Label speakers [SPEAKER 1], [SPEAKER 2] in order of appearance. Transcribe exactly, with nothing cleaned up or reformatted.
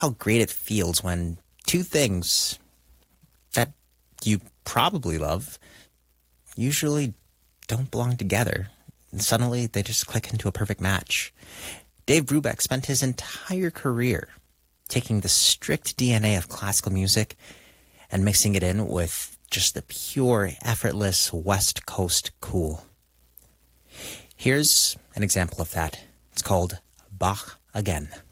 [SPEAKER 1] how great it feels when two things that you probably love usually don't belong together. And suddenly they just click into a perfect match. Dave Brubeck spent his entire career taking the strict D N A of classical music and mixing it in with just the pure, effortless West Coast cool. Here's an example of that. It's called Bach Again.